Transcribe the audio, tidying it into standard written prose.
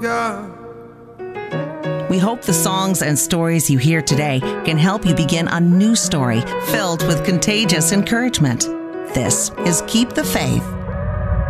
God. We hope the songs and stories you hear today can help you begin a new story filled with contagious encouragement. This is Keep the Faith.